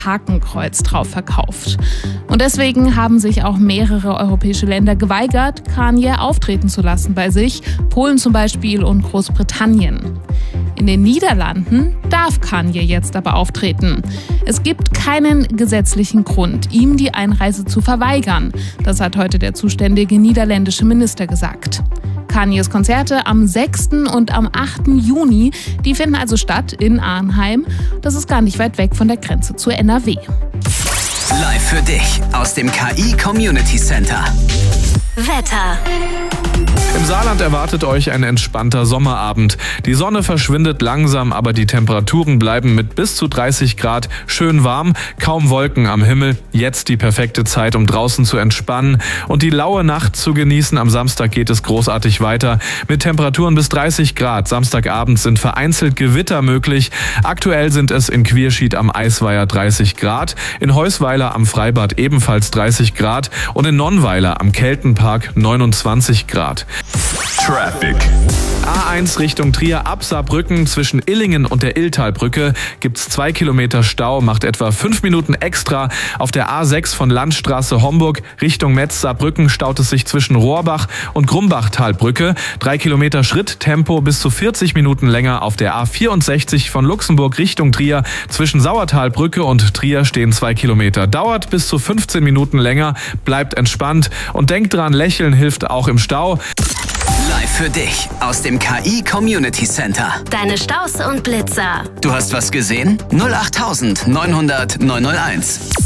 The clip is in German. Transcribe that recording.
Hakenkreuz drauf verkauft. Und deswegen haben sich auch mehrere europäische Länder geweigert, Kanye auftreten zu lassen bei sich, Polen zum Beispiel und Großbritannien. In den Niederlanden darf Kanye jetzt aber auftreten. Es gibt keinen gesetzlichen Grund, ihm die Einreise zu verweigern. Das hat heute der zuständige niederländische Minister gesagt. Kanyes Konzerte am 6. und am 8. Juni, die finden also statt in Arnheim. Das ist gar nicht weit weg von der Grenze zu NRW. Live für dich aus dem KI Community Center. Wetter. Im Saarland erwartet euch ein entspannter Sommerabend. Die Sonne verschwindet langsam, aber die Temperaturen bleiben mit bis zu 30 Grad schön warm. Kaum Wolken am Himmel. Jetzt die perfekte Zeit, um draußen zu entspannen und die laue Nacht zu genießen. Am Samstag geht es großartig weiter mit Temperaturen bis 30 Grad. Samstagabend sind vereinzelt Gewitter möglich. Aktuell sind es in Quierschied am Eisweiher 30 Grad, in Heusweiler am Freibad ebenfalls 30 Grad und in Nonnweiler am Keltenpark 29 Grad. Traffic. A1 Richtung Trier ab Saarbrücken zwischen Illingen und der Illtalbrücke gibt's 2 Kilometer Stau, macht etwa 5 Minuten extra. Auf der A6 von Landstraße Homburg Richtung Metz-Saarbrücken staut es sich zwischen Rohrbach und Grumbachtalbrücke. 3 Kilometer Schritttempo bis zu 40 Minuten länger. Auf der A64 von Luxemburg Richtung Trier zwischen Sauertalbrücke und Trier stehen 2 Kilometer. Dauert bis zu 15 Minuten länger. Bleibt entspannt und denkt dran, lächeln hilft auch im Stau. Live für dich aus dem KI Community Center. Deine Staus und Blitzer. Du hast was gesehen? 08900 901.